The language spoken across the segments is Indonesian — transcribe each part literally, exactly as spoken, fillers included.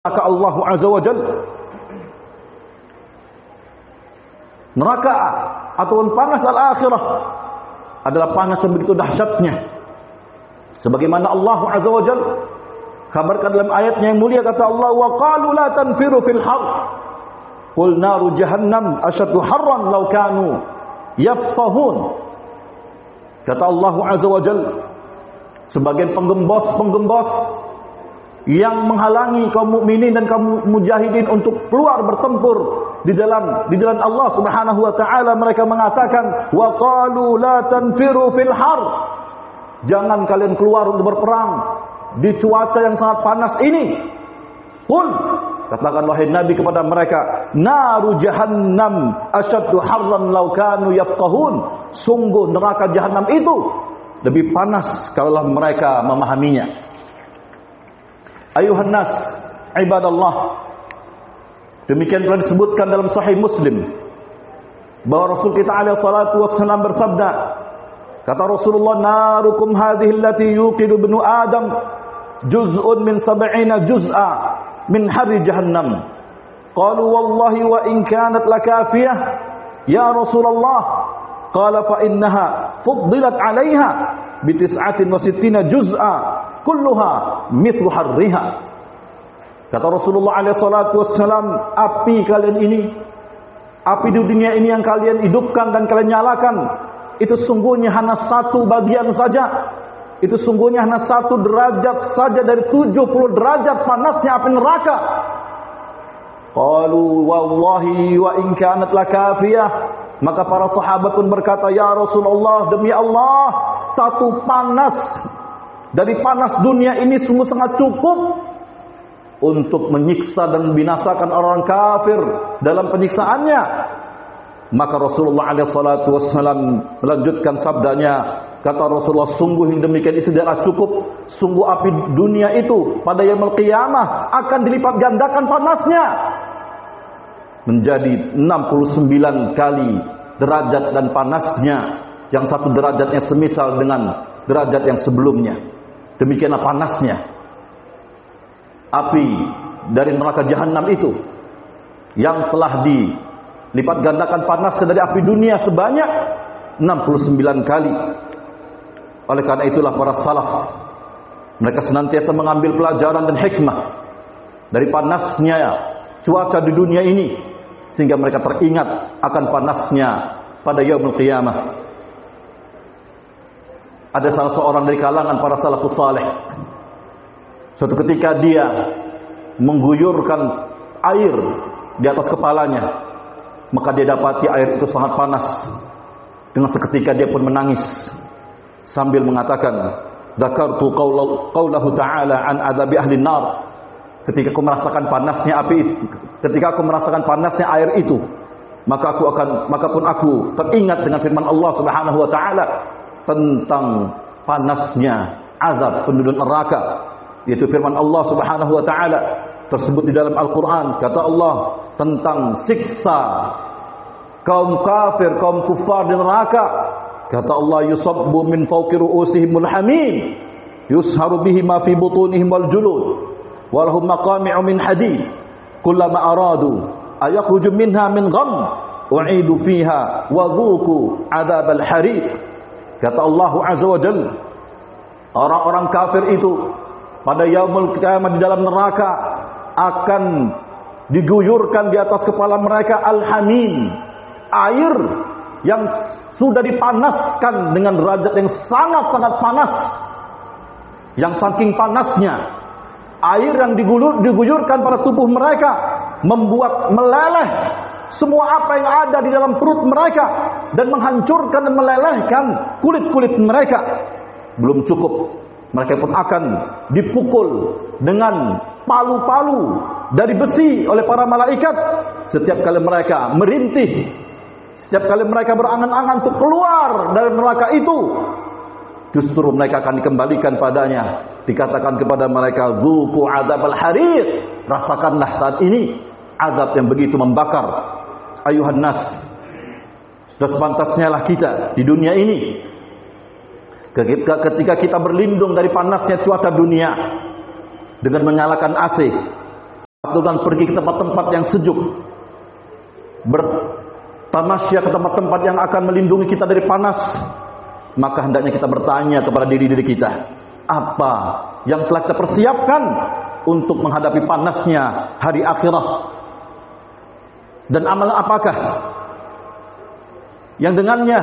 Allah Azza wa Jalla. Neraka ataupun panas al-akhirah adalah panas yang begitu dahsyatnya. Sebagaimana Allah Azza wa Jalla kabarkan dalam ayatnya yang mulia, kata Allah, wa qalu la tanfiru fil har qul naru jahannam ashaddu harran law kanu yafqahun. Kata Allah Azza wa Jalla, sebagian penggembos-penggembos yang menghalangi kaum mukminin dan kaum mujahidin untuk keluar bertempur di dalam di jalan Allah Subhanahu wa taala, mereka mengatakan wa qalu la tanfiru fil har, jangan kalian keluar untuk berperang di cuaca yang sangat panas ini. Qul, katakan wahai Nabi kepada mereka, naru jahannam asyaddu harran law kanu yafqahun, sungguh neraka jahanam itu lebih panas kalau mereka memahaminya. Ayuhan nas ibadallah, demikian telah disebutkan dalam Sahih Muslim bahwa Rasul kita alaihi salatu wassalam bersabda, kata Rasulullah, narukum hadhihi allati yuqidu ibnu adam juz'un min sab'ina juz'a min harri jahannam. Qalu wallahi wa in kanat lakafiyah ya Rasulullah. Qala fa innaha fuddilat 'alaiha bi tis'atin wa sittina juz'a kulluha mithlu harriha. Kata Rasulullah alaihi salatu wassalam, api kalian ini, api di dunia ini yang kalian hidupkan dan kalian nyalakan, itu sungguhnya hanya satu bagian saja. Itu sungguhnya hanya satu derajat saja dari tujuh puluh derajat panasnya api neraka. Qalu wallahi wa in kanat lakafiyah. Maka para sahabat pun berkata, ya Rasulullah, demi Allah, satu panas dari panas dunia ini sungguh sangat cukup untuk menyiksa dan membinasakan orang kafir dalam penyiksaannya. Maka Rasulullah alaihi salatu wassalam melanjutkan sabdanya, kata Rasulullah, sungguh yang demikian itu tidaklah cukup. Sungguh api dunia itu pada yaumul qiyamah akan dilipat gandakan panasnya menjadi enam puluh sembilan kali derajat dan panasnya, yang satu derajatnya semisal dengan derajat yang sebelumnya. Demikianlah panasnya api dari neraka jahanam itu, yang telah dilipat gandakan panasnya dari api dunia sebanyak enam puluh sembilan kali. Oleh karena itulah para salaf, mereka senantiasa mengambil pelajaran dan hikmah dari panasnya cuaca di dunia ini, sehingga mereka teringat akan panasnya pada yaumul qiyamah. Ada salah seorang dari kalangan para salafus saleh, suatu ketika dia mengguyurkan air di atas kepalanya, maka dia dapati air itu sangat panas. Dengan seketika dia pun menangis sambil mengatakan, dzakartu qaulahu ta'ala an adabi ahli nar. Ketika aku merasakan panasnya api, ketika aku merasakan panasnya air itu, maka aku akan, maka pun aku teringat dengan firman Allah Subhanahu wa taala tentang panasnya azab penduduk neraka, yaitu firman Allah Subhanahu wa taala tersebut di dalam Al-Qur'an. Kata Allah tentang siksa kaum kafir, kaum kufar di neraka. Kata Allah, yusabbu min fawqi ru'usihimul hamim yusharu bihi ma fi butunihim wal julud walahum maqami'u min hadid kullama aradu ayakhruju minha min gham u'idu fiha wa dhuqu adzabal hariq. Kata Allah Azza wa Jalla, orang-orang kafir itu pada yaumul qiyamah di dalam neraka akan diguyurkan di atas kepala mereka al-hamim, air yang sudah dipanaskan dengan derajat yang sangat-sangat panas, yang saking panasnya air yang digulur, diguyurkan pada tubuh mereka membuat meleleh semua apa yang ada di dalam perut mereka dan menghancurkan dan melelehkan kulit-kulit mereka. Belum cukup, mereka pun akan dipukul dengan palu-palu dari besi oleh para malaikat setiap kali mereka merintih, setiap kali mereka berangan-angan untuk keluar dari neraka itu. Justru mereka akan dikembalikan padanya, dikatakan kepada mereka, dzuqu adzabal hariq, rasakanlah saat ini azab yang begitu membakar. Ayuhan nas, sudah sepantasnya lah kita di dunia ini, ketika, ketika kita berlindung dari panasnya cuaca dunia dengan menyalakan A C, atau dengan pergi ke tempat-tempat yang sejuk, bertamasya ke tempat-tempat yang akan melindungi kita dari panas, maka hendaknya kita bertanya kepada diri-diri kita, apa yang telah kita persiapkan untuk menghadapi panasnya hari akhirat, dan amal apakah yang dengannya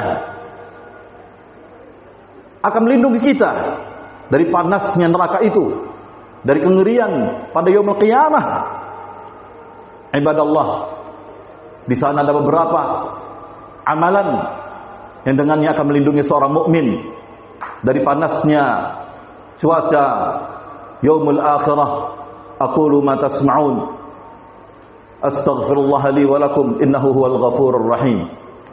akan melindungi kita dari panasnya neraka itu, dari kengerian pada yaumul qiyamah. Ibadallah, di sana ada beberapa amalan yang dengannya akan melindungi seorang mukmin dari panasnya cuaca yaumul akhirah. Aqulu ma tasma'un, astaghfirullah li wa lakum, innahu huwal ghafurur rahim.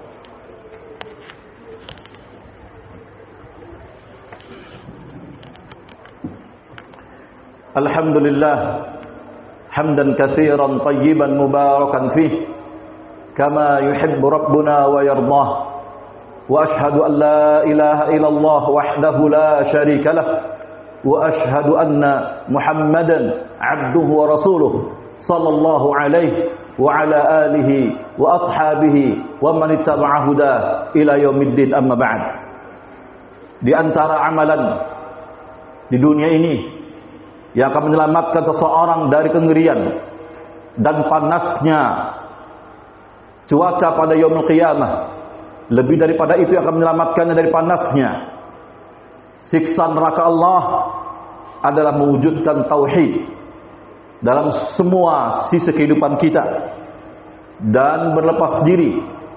Alhamdulillah hamdan katsiran tayyiban mubarakan fih kama yuhibbu rabbuna wa yardah, wa ashhadu an la ilaha illallah wahdahu la syarika lah, wa ashhadu anna Muhammadan abduhu wa rasuluh sallallahu alaihi wa ala alihi wa ashabihi wa man ittaba'a huda ila yaumiddin, amma ba'd. Di antara amalan di dunia ini yang akan menyelamatkan seseorang dari kengerian dan panasnya cuaca pada yaumul qiyamah, lebih daripada itu yang akan menyelamatkannya dari panasnya siksa neraka Allah, adalah mewujudkan tauhid dalam semua sisi kehidupan kita dan berlepas diri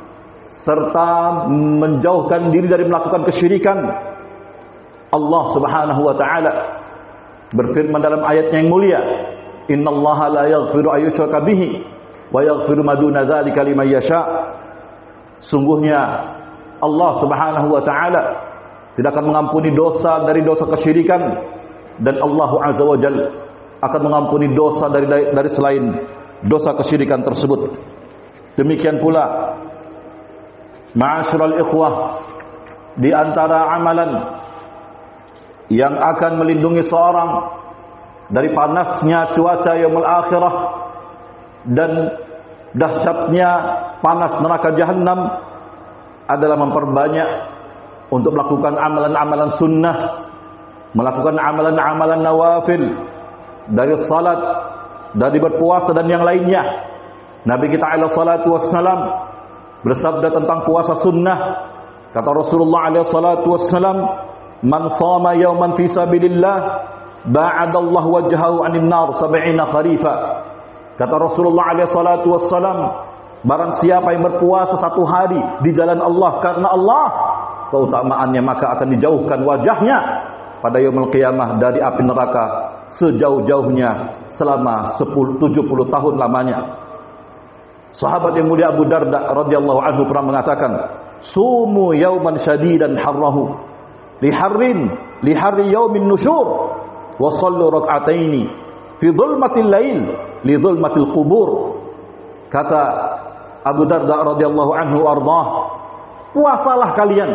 serta menjauhkan diri dari melakukan kesyirikan. Allah Subhanahu wa taala berfirman dalam ayatnya yang mulia, innallaha la yaghfiru ayyushraka bihi wa yaghfiru ma duna dzalika liman yasha. Sungguhnya Allah Subhanahu wa taala tidak akan mengampuni dosa dari dosa kesyirikan, dan Allah Azza wa Jalla akan mengampuni dosa dari dari selain dosa kesyirikan tersebut. Demikian pula ma'asyiral ikhwah, di antara amalan yang akan melindungi seorang dari panasnya cuaca yaumul akhirah dan dahsyatnya panas neraka jahanam adalah memperbanyak untuk melakukan amalan-amalan sunnah, melakukan amalan-amalan nawafil, dari salat, dari berpuasa dan yang lainnya. Nabi kita alaihi salatu wassalam bersabda tentang puasa sunnah. Kata Rasulullah alaihi salatu wassalam, man shama yawman fi sabilillah ba'adallahu wajhahu 'anil nar sab'ina kharifa. Kata Rasulullah alaihi salatu wassalam, barang siapa yang berpuasa satu hari di jalan Allah karena Allah, keutamaannya maka akan dijauhkan wajahnya pada yaumul qiyamah dari api neraka sejauh-jauhnya selama sepuluh tujuh puluh tahun lamanya. Sahabat yang mulia Abu Darda radhiyallahu anhu pernah mengatakan, sumu yauman syadidan harrahu liharrin liharri yaumin nusyur wa sallu rak'ataini fi dhulmatil lail li dhulmatil qubur. Kata Abu Darda radhiyallahu anhu ardhah, puasalah kalian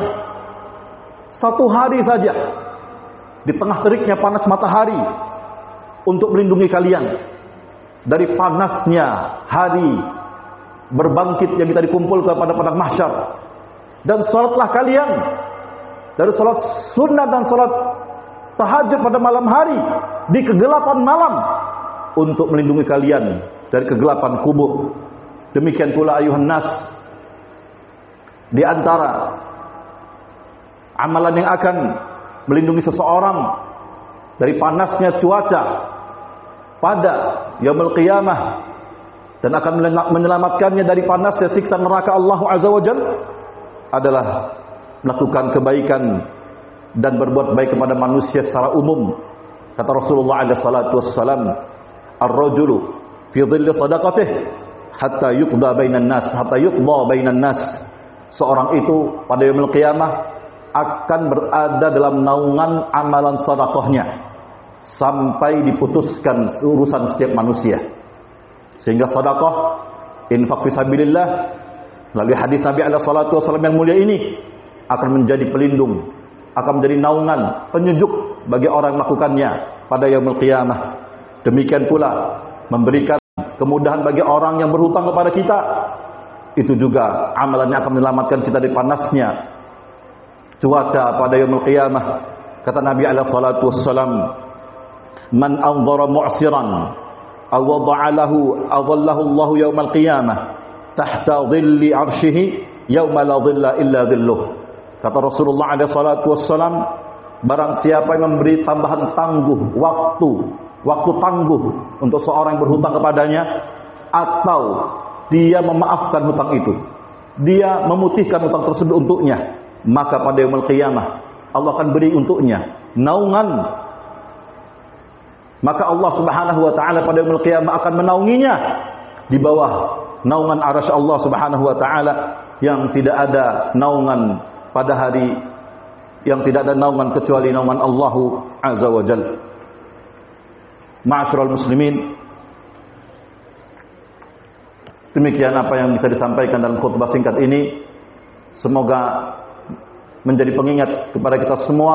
satu hari saja di tengah teriknya panas matahari untuk melindungi kalian dari panasnya hari berbangkit yang kita dikumpulkan pada padang mahsyar, dan salatlah kalian dari salat sunnah dan salat tahajud pada malam hari di kegelapan malam untuk melindungi kalian dari kegelapan kubur. Demikian pula ayuhan nas, di antara amalan yang akan melindungi seseorang dari panasnya cuaca pada yaumul qiyamah dan akan menyelamatkannya dari panasnya siksa neraka Allah Azza wa Jalla adalah melakukan kebaikan dan berbuat baik kepada manusia secara umum. Kata Rasulullah alaihi salatu wassalam, ar-rajulu fi dhilli sadaqatihi hatta yuqda bainan nas hatta yuqda bainan nas. Seorang itu pada yaumul qiyamah akan berada dalam naungan amalan sedekahnya sampai diputuskan urusan setiap manusia. Sehingga sedekah, infak fisabilillah, melalui hadis Nabi alaihi salatu wasallam yang mulia ini akan menjadi pelindung, akan menjadi naungan, penyejuk bagi orang yang melakukannya pada yaumul qiyamah. Demikian pula memberikan kemudahan bagi orang yang berhutang kepada kita. Itu juga amalannya akan menyelamatkan kita dari panasnya cuaca pada yaumul qiyamah. Kata Nabi alaihi salatu wassalam, "Man anzara mu'siran aw wada'a lahu adallahu Allahu yaumal qiyamah tahta dhilli 'arsyihi yauma la dhilla illa dhilluh." Kata Rasulullah alaihi salatu wassalam, barang siapa yang memberi tambahan tangguh waktu, waktu tangguh untuk seorang yang berhutang kepadanya, atau dia memaafkan hutang itu, dia memutihkan hutang tersebut untuknya, maka pada yaumul qiyamah Allah akan beri untuknya naungan. Maka Allah Subhanahu wa taala pada yaumul qiyamah akan menaunginya di bawah naungan arasy Allah Subhanahu wa taala, yang tidak ada naungan pada hari, yang tidak ada naungan kecuali naungan Allah Azza wa Jalla. Ma'asyiral muslimin, demikian apa yang bisa disampaikan dalam khutbah singkat ini. Semoga menjadi pengingat kepada kita semua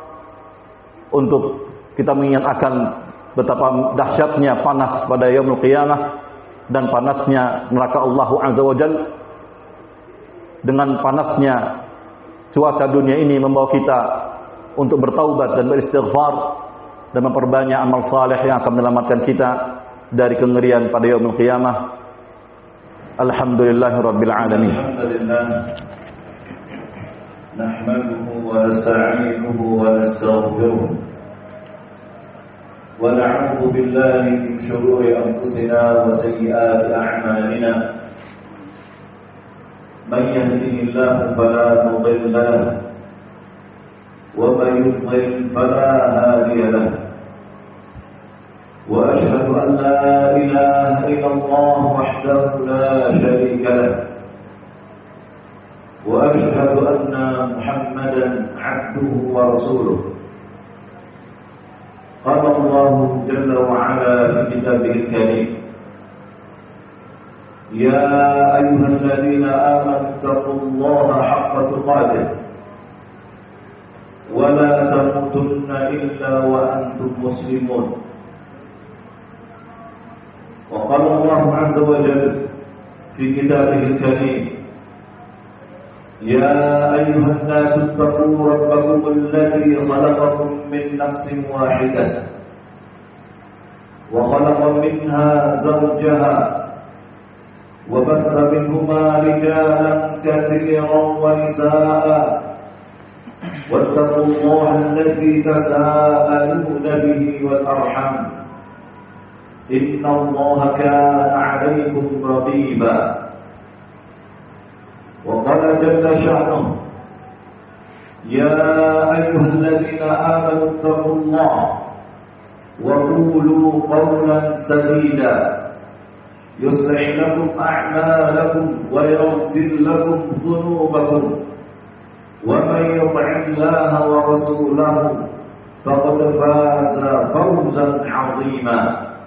untuk kita mengingat akan betapa dahsyatnya panas pada yaumul qiyamah dan panasnya neraka Allah Azza wa Jalla. Dengan panasnya cuaca dunia ini membawa kita untuk bertaubat dan beristighfar dan memperbanyak amal saleh yang akan menyelamatkan kita dari kengerian pada yaumul qiyamah. Alhamdulillahirabbil alamin. Alhamdulillah. Nahmaduhu wa nasta'inuhu wa nastaghfiruh. Wa na'udzu billahi min shururi anfusina wa sayyiati a'malina. Man yahdihillahu fala mudilla lahu wa man yudlil fala hadiya lahu. وأشهد أن لا إله إلا الله وحده لا شريك له وأشهد أن محمدا عبده ورسوله. قال الله جل وعلا في كتابه الكريم: يا أيها الذين آمنوا اتقوا الله حق تقاته ولا تموتن إلا وأنتم مسلمون. وقال الله عز وجل في كتابه الكريم: يا أيها الناس اتقوا ربكم الذي خلقكم من نفس واحدة وخلق منها زوجها وبث منهما رجالا كثيرا ونساء واتقوا الله الذي تساءلون به والأرحام إن الله كان عليكم رقيبا. وقال جل شأنه: يا أيها الذين آمنوا اتقوا الله وقولوا قولا سديدا يصلح لكم أعمالكم ويغفر لكم ذنوبكم ومن يطع الله ورسوله فقد فاز فوزا عظيما.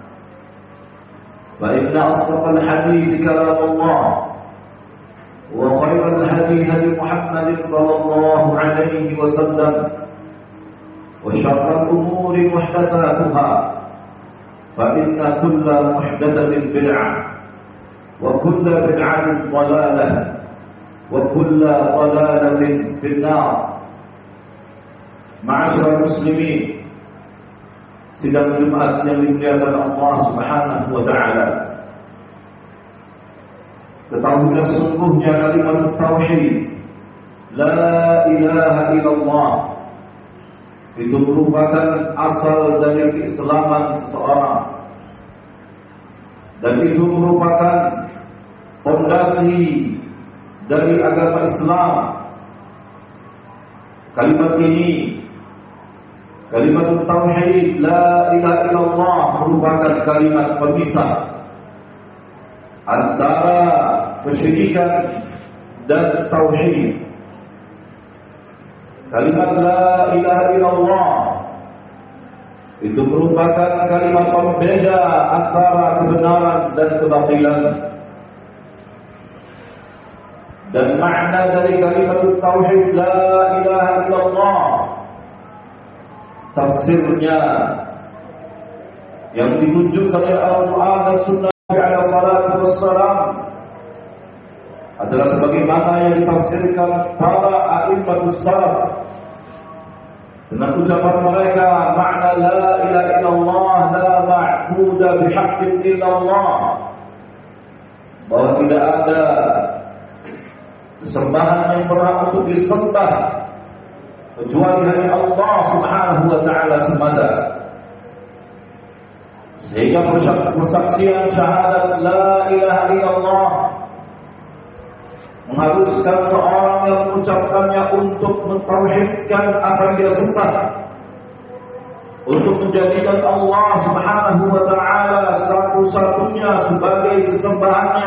فإن أصدق الحديث كلام الله وخير الهدي هدي محمد صلى الله عليه وسلم وشر الأمور محدثاتها فإن كل محدثة بدعة وكل بدعة ضلالة وكل ضلالة في النار. معاشر المسلمين, sidang Jumat yang dimuliakan Allah Subhanahu wa taala, ketahuilah sungguhnya kalimat tauhid la ilaha illallah itu merupakan asal dari keislaman seseorang, dan itu merupakan fondasi dari agama Islam. Kalimat ini, kalimat tauhid la ilaha illallah, merupakan kalimat pemisah antara kesyirikan dan tauhid. Kalimat la ilaha illallah itu merupakan kalimat pembeda antara kebenaran dan kebatilan. Dan makna dari kalimat tauhid la ilaha illallah, tafsirnya yang ditunjukkan oleh Al-Quran dan Sunnah adalah sebagaimana yang ditafsirkan para a'immatus salaf dengan ucapan mereka, makna la ilaha illallah la ma'budu bihaqqin illallah, bahwa tidak ada sesembahan yang berhak untuk disembah kecuali hanya Allah Subhanahu wa taala semata. Sehingga persaksian syahadat la ilaha illallah mengharuskan seorang yang mengucapkannya untuk mentauhidkan apa yang dia sembah, untuk menjadikan Allah Subhanahu wa taala satu-satunya sebagai sesembahannya.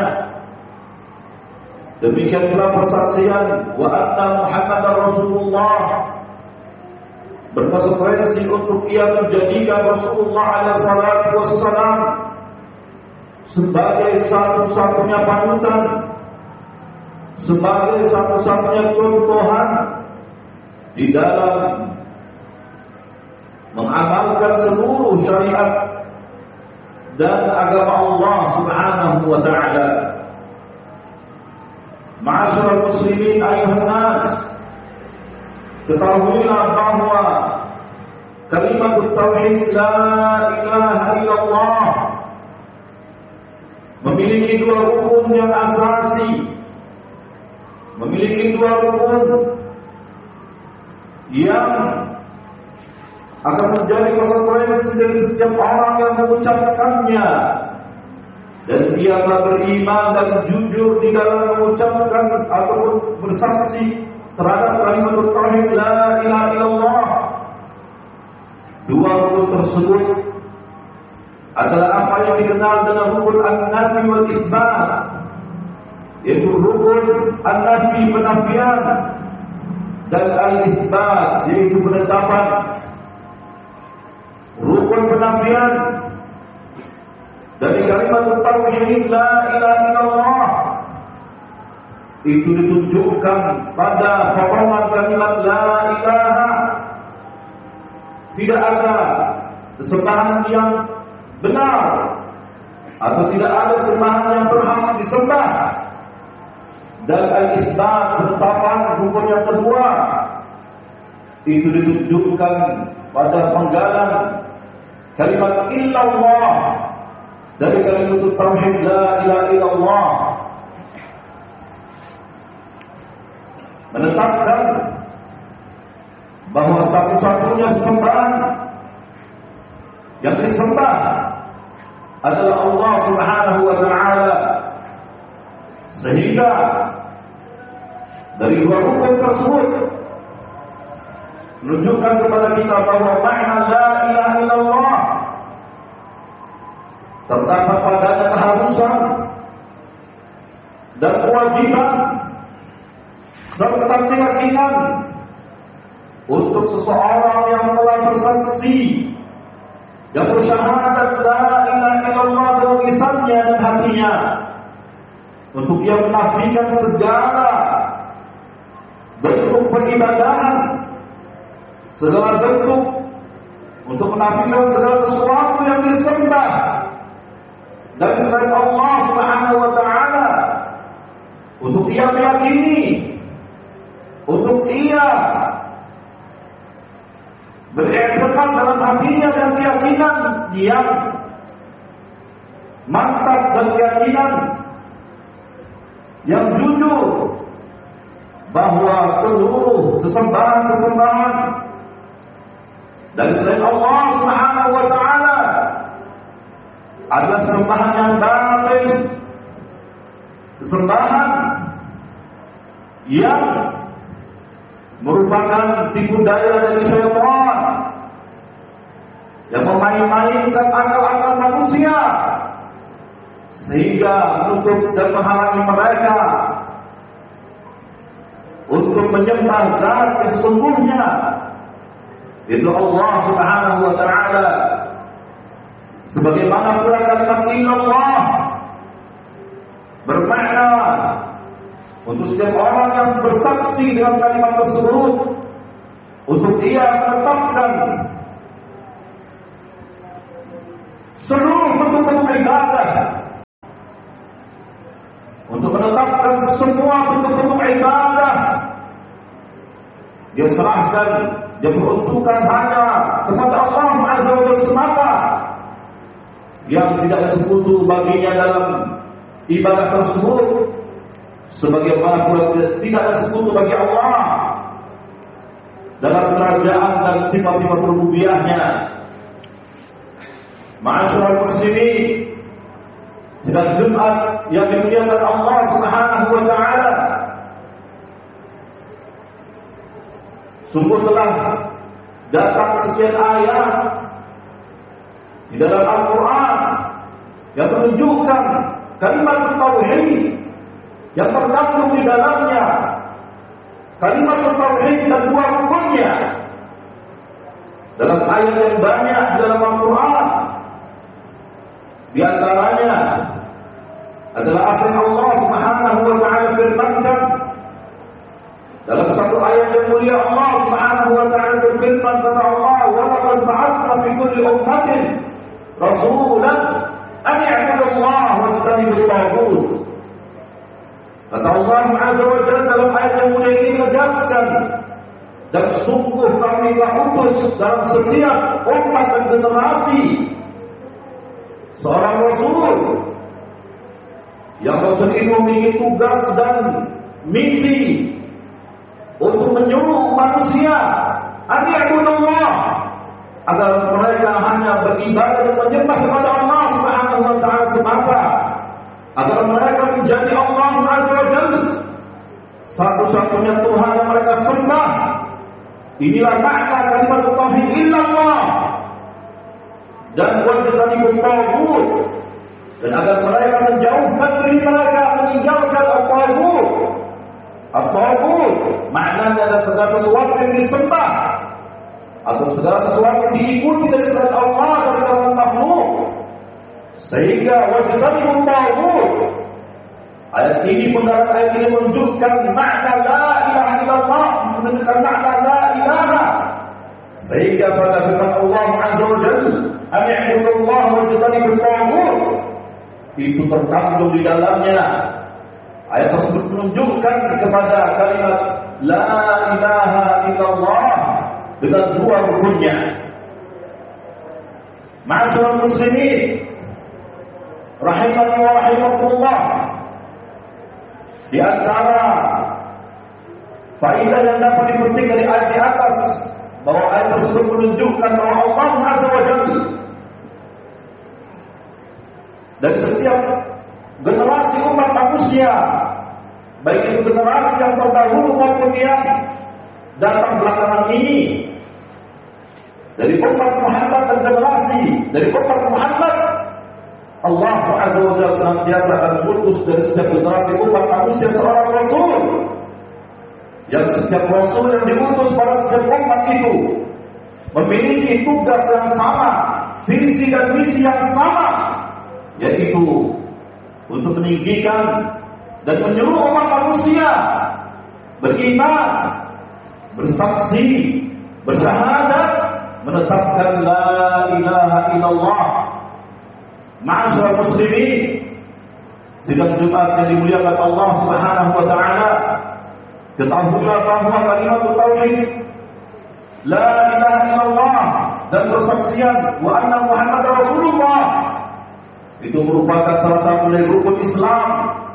Demikian pula persaksian wa anna Muhammadar Rasulullah berkonsekuensi untuk ia menjadikan Rasulullah alaihi salatu wassalam sebagai satu-satunya panutan, sebagai satu-satunya contohan di dalam mengamalkan seluruh syariat dan agama Allah Subhanahu wa taala. Ma'asyiral muslimin ayuhan nas, ketahuilah bahwa kalimat tauhid la ilaha illallah memiliki dua rukun yang asasi, memiliki dua rukun yang akan menjadi konsekuensi dari setiap orang yang mengucapkannya, dan dia telah beriman dan jujur di dalam mengucapkan atau bersaksi terhadap kalimat tauhid la ilaha illallah. Dua rukun tersebut adalah apa yang dikenal dengan rukun an-nafi wal itsbat, yaitu rukun an-nafi penafian dan al-itsbat yaitu penetapan. Rukun penafian dari kalimat tauhid la ilaha illallah itu ditunjukkan pada potongan kalimat la ilaha. Tidak ada sesembahan yang benar atau tidak ada sembahan yang berhak disembah. Dan al-itsbat penetapan rukun yang kedua itu ditunjukkan pada penggalan kalimat illallah dari kalimat tauhid la ilaha illallah, menetapkan bahwa satu-satunya sembahan yang disembah adalah Allah Subhanahu wa taala. Sehingga dari dua rukun tersebut menunjukkan kepada kita bahwa makna la ilaha illallah terdapat padanya keharusan dan kewajiban serta keyakinan untuk seseorang yang telah bersaksi dan bersyahadat la ilaha illallah dalam lisannya dan hatinya, untuk ia menafikan segala bentuk peribadahan, segala bentuk untuk menafikan segala sesuatu yang disembah dan selain Allah Subhanahu wa taala, untuk ia meyakini, untuk ia beriktikad dalam hatinya dan keyakinan yang mantap dan keyakinan yang jujur bahwa seluruh sesembahan-sesembahan dari selain Allah Subhanahu wa taala adalah sembahan yang batil, sembahan yang merupakan tipu daya dari syaitan yang memain-mainkan akal-akal manusia sehingga menutup dan menghalangi mereka untuk menyembah zat yang sesungguhnya, itu Allah Subhanahu wa taala. Sebagaimana pula kalimat illallah bermakna untuk setiap orang yang bersaksi dengan kalimat tersebut, untuk ia menetapkan seluruh bentuk-bentuk ibadah, untuk menetapkan semua bentuk-bentuk ibadah dia serahkan, dia peruntukkan hanya kepada Allah Azza wa Jalla semata, yang tidak ada sekutu baginya dalam ibadah tersebut, sebagaimana pula tidak ada sekutu bagi Allah dalam kerajaan dan sifat-sifat rububiyahnya. Ma'asyiral muslimin, sidang Jumat yang dimuliakan Allah Subhanahu wa taala, sungguh telah datang sekian ayat di dalam Al-Quran yang menunjukkan kalimat tauhid yang terkandung di dalamnya, kalimat tauhid dan dua rukunnya. Dalam ayat yang banyak di dalam Al-Quran, di antaranya adalah apa yang Allah Subhanahu wa taala firmankan dalam satu ayat yang mulia. Allah Subhanahu wa taala berfirman, kata Allah, "Wa laqad ba'athna fi kulli ummatin rasulan an ya'budu Allah wa yajtanibu at-taghut." Kata Allah Azza wa Jalla dalam ayat yang mulia ini menegaskan, dan sungguh kami telah utus dalam setiap umat dan generasi seorang rasul yang rasul itu memiliki tugas dan misi untuk menyuruh manusia an ya'budullah, agar mereka hanya beribadah dan menyembah kepada Allah Subhanahu wa taala semata, agar mereka menjadi Allah Azza wa Jalla satu-satunya Tuhan yang mereka sembah. Inilah makna kalimat tauhid illallah, dan wajibanikum taghut, dan agar mereka menjauhkan diri mereka, meninggalkan at-taghut. At-taghut maknanya adalah segala sesuatu yang disembah atau segala sesuatu yang diikuti dari selain Allah dan kalangan makhluk, sehingga wajibanikum taghut. Ayat ini pun dalam ayat ini menunjukkan makna la ilaha illallah, menunjukkan makna la ilaha, sehingga pada firman Allah Azza wa Jalla an ya'budullah wa yajtanibu at-taghut itu terkandung di dalamnya. Ayat tersebut menunjukkan kepada kalimat la ilaha illallah dengan dua rukunnya. Ma'asyiral muslimin rahimani wa rahimakumullah, di antara faedah yang dapat dipetik dari ayat di atas, bahwa ayat tersebut menunjukkan bahwa Allah Azza wa Jalla dari setiap generasi umat manusia, baik itu generasi yang terdahulu maupun yang datang belakangan ini, dari umat Muhammad dan generasi dari umat Muhammad, Allah Azza wa Jalla senantiasa akan mengutus dari setiap generasi umat manusia seorang Rasul, yang setiap Rasul yang diutus pada setiap umat itu memiliki tugas yang sama, visi dan misi yang sama, yaitu untuk meninggikan dan menyuruh umat manusia beriman, bersaksi, bersyahadat, menetapkan la ilaha illallah. Ma'asyiral muslimin, sidang Jumat yang dimuliakan Allah Subhanahu wa taala, ketahuilah bahwa kalimat tauhid la ilaha illallah dan persaksian wa anna Muhammadar Rasulullah itu merupakan salah satu dari rukun Islam,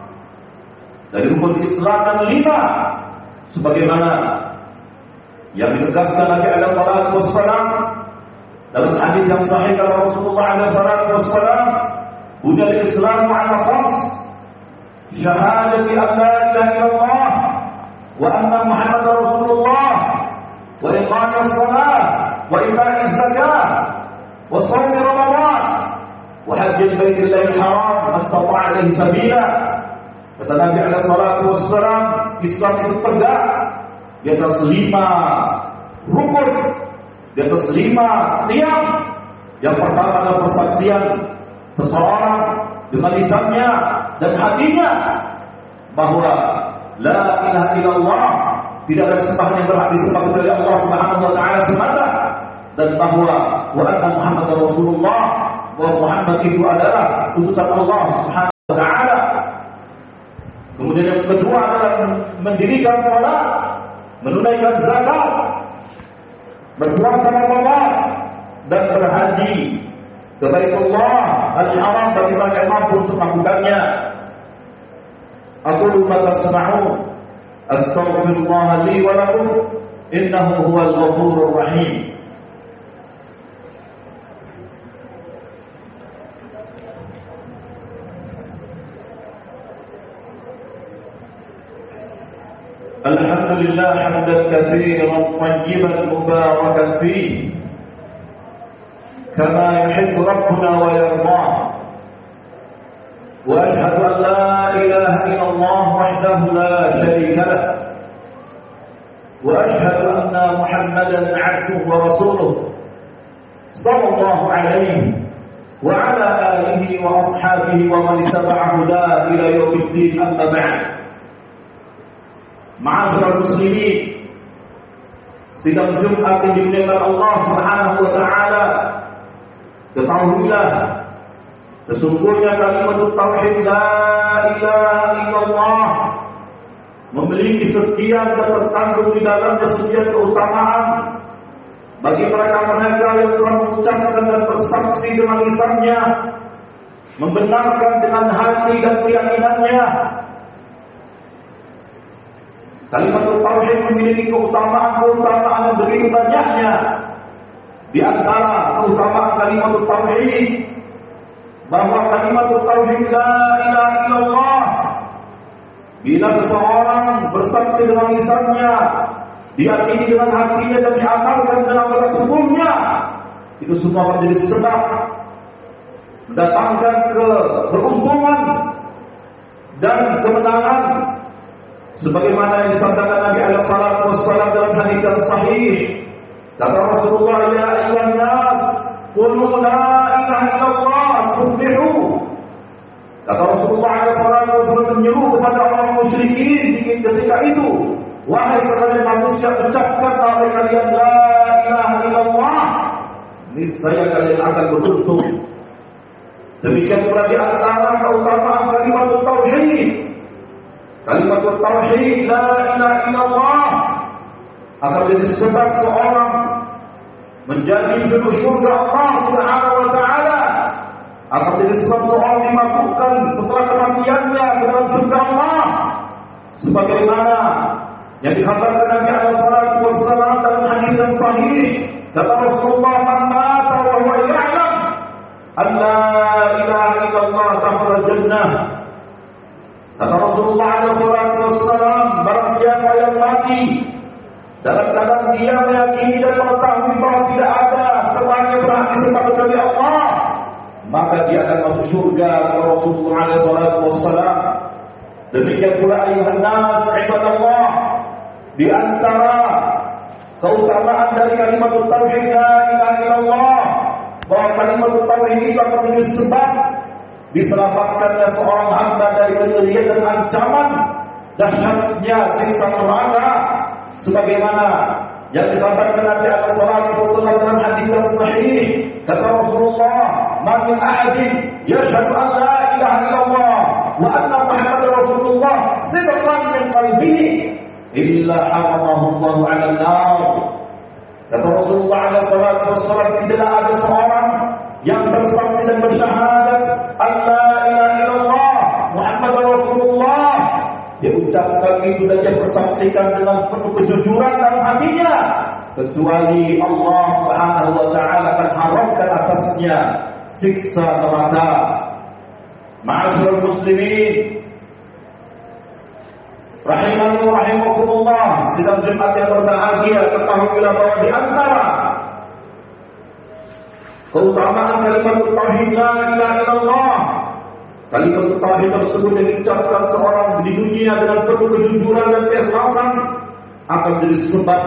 dari rukun Islam yang lima, sebagaimana yang ditegaskan Nabi alaihi salatu wassalam dalam hadis yang sahih dari Rasulullah alaihi salatu wassalam, "Bunyal Islam 'ala khams, syahadati an la ilaha illallah wa anna Muhammadar Rasulullah wa iqamis shalah wa ita'iz zakah wa shaum Ramadan wa hajjil baitillahil haram man istata'a ilaihi sabila." Kata Nabi alaihi salatu wassalam, Islam itu tegak di atas lima rukun, di atas lima tiang. Yang pertama adalah persaksian seseorang dengan lisannya dan hatinya bahwa la ilaha illallah, tidak ada sembahan yang berhak disembah kecuali Allah Subhanahu wa taala semata, dan bahwa wa anna Muhammadar Rasulullah, bahwa Muhammad itu adalah utusan Allah Subhanahu wa taala. Kemudian yang kedua adalah mendirikan salat, menunaikan zakat, berpuasa Ramadan, dan berhaji ke Baitullah Al-Haram bagi mereka yang mampu untuk melakukannya. Aqulu ma tasma'un, astaghfirullah li wa lakum, innahu huwal ghafurur rahim. الحمد لله حمدا كثيرا طيبا مباركا فيه كما يحب ربنا ويرضاه وأشهد أن لا إله إلا الله وحده لا شريك له وأشهد أن محمدا عبده ورسوله صلى الله عليه وعلى آله وأصحابه ومن اتبع هداه إلى يوم الدين. أما بعد. Ma'asyiral muslimin, sidang Jumat yang dimuliakan Allah Subhanahu wa taala, ketahuilah sesungguhnya kalimat tauhid la ilaha illallah memiliki sekian dan terkandung di dalamnya sekian keutamaan bagi mereka-mereka yang telah mengucapkan dan bersaksi dengan lisannya, membenarkan dengan hati dan keyakinannya. Kalimat tauhid memiliki keutamaan-keutamaan yang begitu banyaknya. Di antara keutamaan kalimat tauhid bahwa kalimat tauhid la ilaha illallah, bila seseorang bersaksi dengan lisannya, diyakini dengan hatinya dan diamalkan dengan anggota tubuhnya, itu semua menjadi sebab mendatangkan keberuntungan dan kemenangan. Sebagaimana yang disampaikan Nabi alaihi salatu wassalam dalam hadis yang sahih, kata Rasulullah, ya ayyuhan nas qulu la ilaha illallah tuflihu. Kata Rasulullah alaihi salatu wassalam menyeru kepada orang musyrikin ketika itu, wahai sekalian manusia, ucapkan oleh kalian la ilaha illallah, niscaya kalian akan beruntung. Demikian pula di antara keutamaan kalimat tauhid, kalimat tauhid la ilaha illallah akan menjadi sebab seorang menjadi penduduk surga Allah Subhanahu wa taala, akan menjadi sebab seorang dimasukkan setelah kematiannya ke dalam surga Allah, sebagaimana yang dikhabarkan Nabi alaihi salatu wassalam dalam hadis yang sahih. Kata Rasulullah, man mata wa huwa ya'lam an la ilaha illallah dakhala jannah. Kata Rasulullah alaihi salatu wassalam, barang siapa yang mati dalam keadaan dia meyakini dan mengetahui bahwa tidak ada sembahan yang berhak disembah kecuali Allah, maka dia akan masuk surga. Kata Rasulullah alaihi salatu wassalam. Demikian pula ayuhan nas ibadallah, di antara keutamaan dari kalimat tauhid la ilaha illallah, bahwa kalimat tauhid itu akan menjadi sebab diselamatkannya seorang hamba dari kejadian dan ancaman dahsyatnya siksa neraka, sebagaimana yang dikabarkan Nabi alaihi salatu wasallam dalam hadis yang sahih. Kata Rasulullah, "Man min ahadin yashhadu an la ilaha illallah wa anna Muhammadar Rasulullah sidqan min qalbihi illa haramahu Allah 'ala an-nar." Kata Rasulullah alaihi salatu wasallam, tidaklah ada seorang yang bersaksi dan bersyahadat Allah ilaha illallah Muhammad Rasulullah, dia ucapkan itu dan dia bersaksikan dengan penuh kejujuran dalam hatinya, kecuali Allah Subhanahu wa taala akan haramkan atasnya siksa neraka. Ma'asyiral muslimin rahimani wa rahimakumullah, sidang Jumat yang berbahagia, ketahuilah bahwa di antara keutamaan kalimat tauhid la ilaha illallah, kalimat tauhid tersebut yang diucapkan seorang di dunia dengan penuh kejujuran dan keikhlasan akan menjadi sebab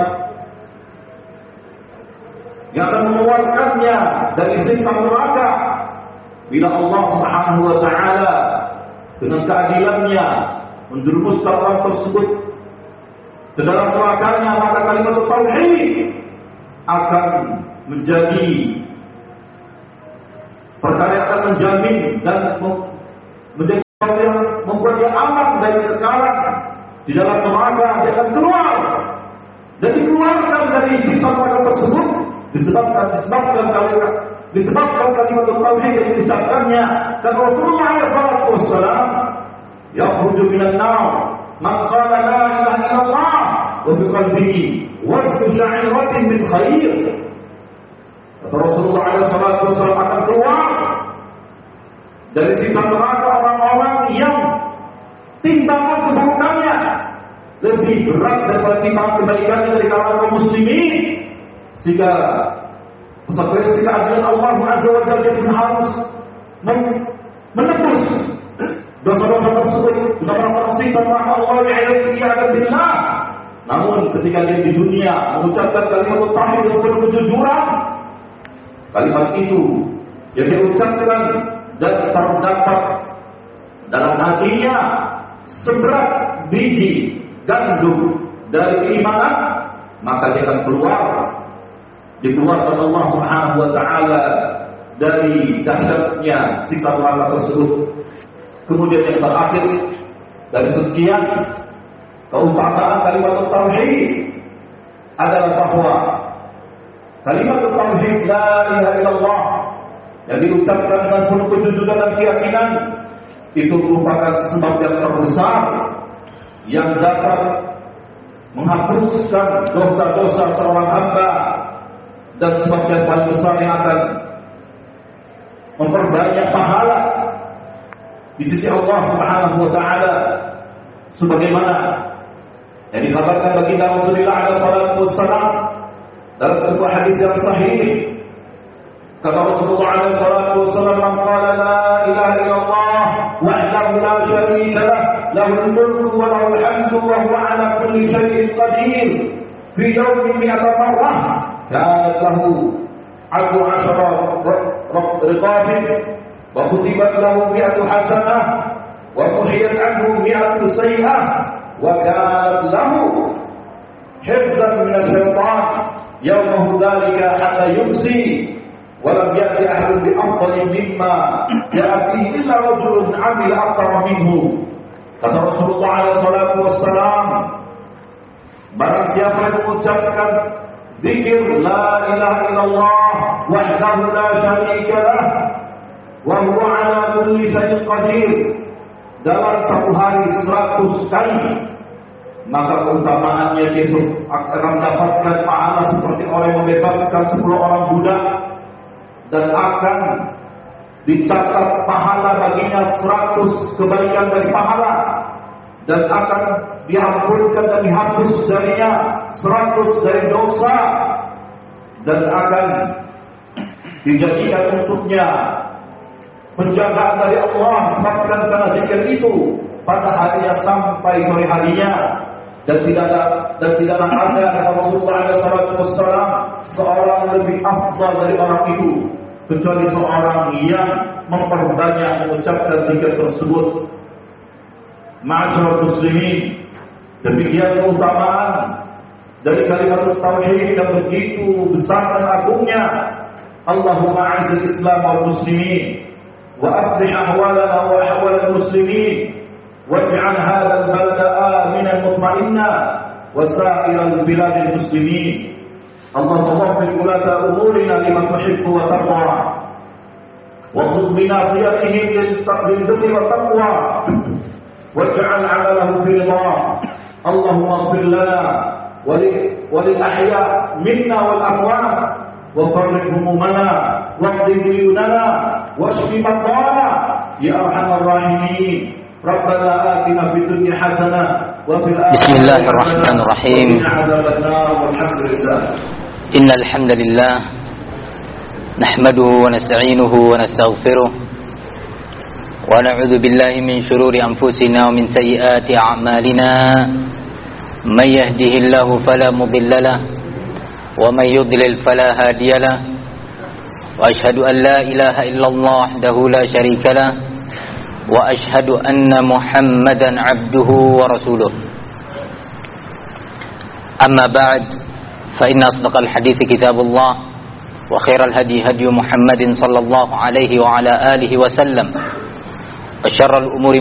yang akan mengeluarkannya dari siksa neraka bila Allah Subhanahu wa taala dengan keadilannya menjerumuskan orang tersebut ke dalam nerakanya, maka kalimat tauhid akan menjadi perkara yang akan menjamin dan menjadi yang membuat dia aman dari kekalahan di dalam neraka, dia akan keluar dan dikeluarkan dari siksa neraka tersebut disebabkan disebabkan kalimat disebabkan kalimat tauhid yang diucapkannya. Dan Rasulullah shallallahu alaihi wasallam yakhruju minan nar man qala la ilaha illallah wa bi qalbihi wasfu sya'iratin min khair. Kata Rasulullah shallallahu alaihi wasallam akan keluar dari siksa neraka orang-orang yang timbangan keburukannya lebih berat daripada timbangan kebaikannya dari kalangan kaum muslimin, sehingga konsekuensi keadilan Allah Azza wa Jalla pun harus menebus dosa-dosa tersebut dengan merasa tersiksa neraka Allah wa'iyadu billah. Namun ketika dia di dunia mengucapkan kalimat tauhid dengan penuh kejujuran, kalimat itu yang dia ucapkan dan terdapat dalam hatinya seberat biji gandum dari keimanan, maka dia akan keluar, dikeluarkan Allah Subhanahu wa taala dari dahsyatnya siksa neraka tersebut. Kemudian yang terakhir dari sekian keutamaan kalimat tauhid adalah bahwa kalimat tauhid la ilaha illallah yang diucapkan dengan penuh kejujuran dan keyakinan itu merupakan sebab yang terbesar yang dapat menghapuskan dosa-dosa seorang hamba, dan sebab yang paling besar yang akan memperbanyak pahala di sisi Allah Subhanahu wa taala, sebagaimana yang dikabarkan baginda Rasulullah sallallahu alaihi wasallam dalam sebuah hadis yang sahih. Kata Rasulullah sallallahu alaihi wasallam, "Man qala la ilaha illallah wahdahu la syarika lah, lahul mulku wa lahul hamdu wa huwa ala kulli syai'in qadir, fi yawmin mi'ata marrah, kanat lahu adlu ashara riqabin, wa kutibat lahu mi'atu hasanah, wa muhiyat anhu mi'atu sayyi'ah, wa kanat lahu hifzan min asyaitan yawmahu dhalika hatta yumsi, walam ya'ti ahadun bi afdali mimma ya'ti illa rajulun 'amila akthara minhu." Kata Rasulullah sallallahu alaihi wasallam, barang siapa yang mengucapkan zikir la ilaha illallah wahdahu la syarika lah wa huwa 'ala kulli syai'in qadir dalam satu hari seratus kali, maka keutamaannya dia akan mendapatkan pahala seperti orang yang membebaskan sepuluh orang budak, dan akan dicatat pahala baginya seratus kebaikan dari pahala, dan akan diampunkan dan dihapus darinya seratus dari dosa, dan akan dijadikan untuknya penjagaan dari Allah sebabkan karena zikir itu pada harinya sampai sore harinya. Dan tidak ada dan tidaklah ada kata Rasulullah shallallahu alaihi wasallam seorang lebih afdal dari orang itu kecuali seorang yang memperbanyak mengucapkan zikir tersebut. Ma'asyiral muslimin, demikian keutamaan dari kalimat tauhid yang begitu besar dan agungnya. Allahumma a'izil Islam wal muslimin wa aslih ahwalana wa ahwal muslimin waj'al hadzal balada aminan mutma'inna wa sa'iral biladil muslimin. Allahumma waffiq ulata umurina lima tuhibbu wa tarda wa khudh bi nasiyatihim lil birri wa taqwa waj'al 'amalahu fi ridha. Allahumma ighfir lana wa lil ahya' minna wal amwat wa farrij humumana waqdi duyunana washfi marḍana ya arhamar rahimin. ربنا آتنا في الدنيا حسنة وفي الآخرة. بسم الله الرحمن الرحيم. إن الحمد لله نحمده ونستعينه ونستغفره ونعوذ بالله من شرور أنفسنا ومن سيئات أعمالنا. من يهده الله فلا مضل له ومن يضلل فلا هادي له. وأشهد أن لا إله إلا الله وحده لا شريك له وأشهد أن محمدا عبده ورسوله. أما بعد، فإن أصدق الحديث كتاب الله وخير الهدي هدي محمد صلى الله عليه وعلى آله وسلم وشر الأمور